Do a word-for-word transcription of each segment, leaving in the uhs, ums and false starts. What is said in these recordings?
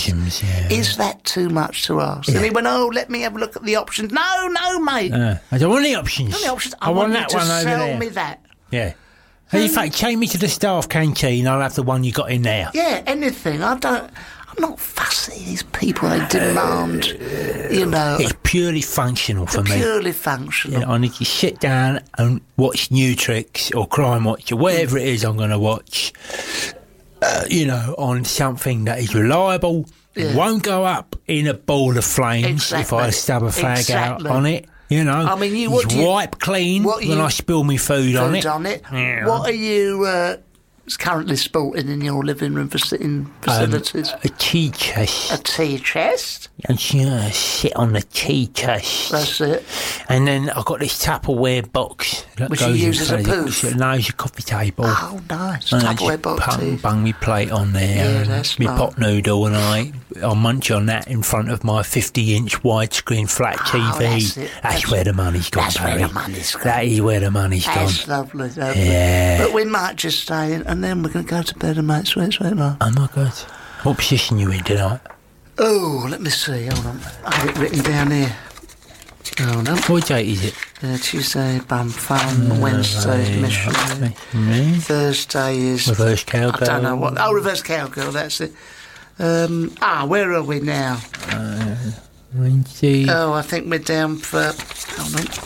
Options, yeah. Is that too much to ask? Yeah. And he went, oh, let me have a look at the options. No, no, mate. Uh, I don't want the options. Not the options. I, I want, want that you to one over sell there. me that. Yeah. Um, in fact, take me to the staff canteen. I'll have the one you got in there. Yeah, anything. I don't... I'm not fussy. These people, they demand, you know... It's purely functional for me. Purely functional. Yeah, I need to sit down and watch New Tricks or Crime Watch or whatever it is I'm going to watch, uh, you know, on something that is reliable, Yeah. won't go up in a ball of flames Exactly. if I stab a fag Exactly. out on it. You know, I mean, you- what it's do you- wipe clean what are when you- I spill me food, on Food it. on it. Yeah. What are you uh, currently sporting in your living room for sitting facilities? Um, a tea chest. A tea chest. And uh, sit on the tea chest. That's it. And then I've got this Tupperware box that Which you goes use as a in poof? No, it's a coffee table. Oh, nice. And I Tupperware just box bung, tea. bung me plate on there. Yeah, and that's me nice. pot noodle, and I I munch on that in front of my fifty-inch widescreen flat T V. Oh, that's it. That's, That's- where the money's gone, that's where Barry. the money's gone. That is where the money's That's gone. lovely, lovely. Yeah. But we might just stay in, and then we're going to go to bed and make sweet, sweet love. Oh my God! What position you in tonight? Oh, let me see. Hold on. I have it written down here. Hold on. What date is it? Uh, Tuesday, bum fun. Wednesday, missionary. Mm. Thursday is... Reverse I cowgirl. don't know what... Oh, reverse cowgirl, that's it. Um, ah, where are we now? Wednesday. Oh, I think we're down for... Hold on.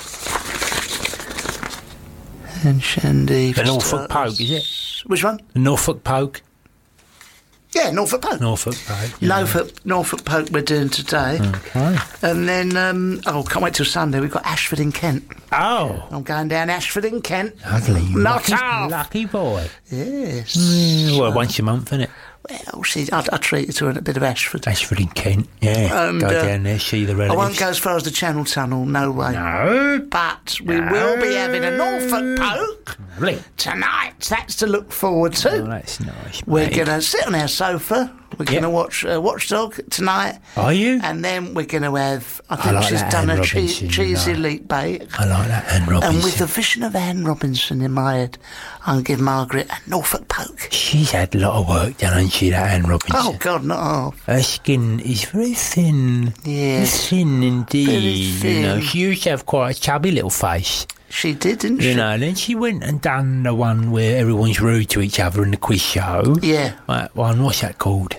And Shandy... The Norfolk Poke, is it? Which one? The Norfolk Poke. Yeah, Norfolk Poke. Norfolk Poke. yeah. Norfolk, Norfolk Poke we're doing today. Okay. And then, um, oh, can't wait till Sunday. We've got Ashford in Kent. Oh, I'm going down Ashford in Kent. lovely. Not lucky, half. lucky boy. Yes. Mm, well, once a month, isn't it? Well, she, I, I treated her in a bit of Ashford. Ashford in Kent, yeah. And, go uh, down there, see the I relatives. won't go as far as the Channel Tunnel, no way. No. But we No. will be having a Norfolk Poke Lovely. tonight. That's to look forward to. Oh, that's nice, We're mate. going to sit on our sofa. We're Yep. going to watch uh, Watchdog tonight. Are you? And then we're going to have, I I think like she's that done Anne a che- Robinson, you cheesy know. elite bake. I like that Anne Robinson. And with the vision of Anne Robinson in my head, I'll give Margaret a Norfolk Poke. She's had a lot of work done, hasn't she, that Anne Robinson? Oh, God, not half. Her skin is very thin. Yes. Thin indeed. Very You know, thin. she used to have quite a chubby little face. She did, didn't she? You know, then she went and done the one where everyone's rude to each other in the quiz show. Yeah. That one, what's that called?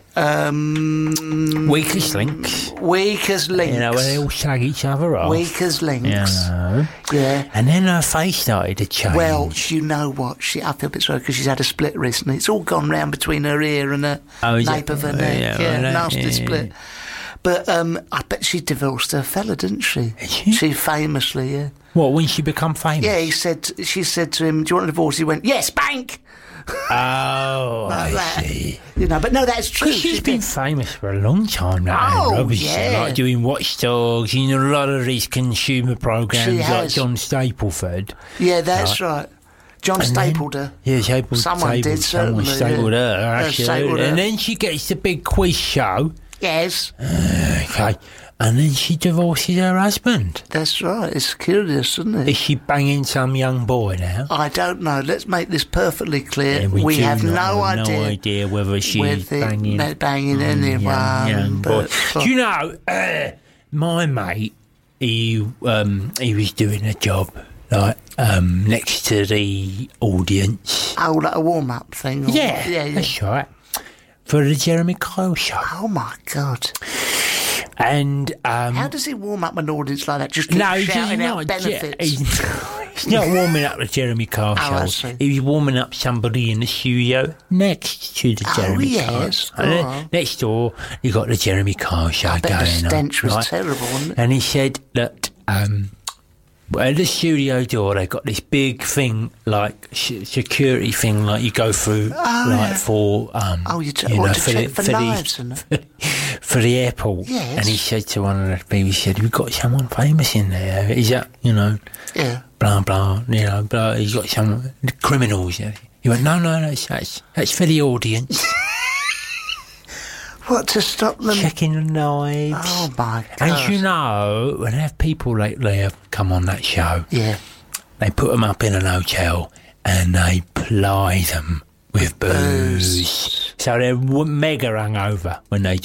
Um, Weakest Links. Weak as links. You know, where they all slag each other off. Weak as links. You know. Yeah. And then her face started to change. Well, you know what? She, I feel a bit sorry because she's had a split recently. It's all gone round between her ear and her Oh, is nape it? of her Oh, neck. yeah, Yeah, well, that- nasty yeah. split. But um, I bet she divorced her fella, didn't she? Did she? She famously, yeah. What, when she become famous? Yeah, he said. She said to him, "Do you want a divorce?" He went, "Yes, bank." Oh, Like I that. see. You know, but no, that's true. Because she's She been did. famous for a long time now, Oh, Anne Robinson, yeah. like doing Watchdogs, you know, a lot of these consumer programs, She like has. John Stapleford. Yeah, that's right. John And then- stapled her. Yeah, stapled, Someone stapled, did, someone certainly, stapled yeah. her, Uh, actually. stapled her. And then she gets the big quiz show, Yes, okay, and then she divorces her husband. that's right. It's curious, isn't it? Is she banging some young boy now? I don't know. Let's make this perfectly clear. And we do have not no have idea. no idea whether she's whether banging, they're banging mm, anyone. young, young boy. but- Do you know, uh, my mate, he um, he was doing a job like um, next to the audience. Oh, like a warm-up thing? Or, Yeah, yeah, yeah. that's right. For the Jeremy Kyle show. Oh, my God. And um, How does he warm up an audience like that? Just keep no, he's shouting out not. benefits? He's, he's not warming up the Jeremy Kyle Oh, I show. see. He was warming up somebody in the studio next to the Oh, Jeremy yes, Kyle. And go then on. next door, you got the Jeremy Kyle show I bet going the stench on. was right? terrible, wasn't it? And he said that um, at the studio door, they got this big thing, like sh- security thing, like you go through, Oh, like yeah. for um, Oh, you t- you what, know, to for check the for for knives the, and that? for the airport. Yes. And he said to one of the people, he said, "We've got someone famous in there. Is that, you know, Yeah. blah blah, you know, blah. He's got some criminals." Yeah. He went, "No, no, no, that's that's, that's for the audience." What, to stop them? Checking the knives. Oh, my God. And you know, when they have people lately have come on that show, Yeah. they put them up in an hotel and they ply them with booze. Booze. So they're w- mega hungover when they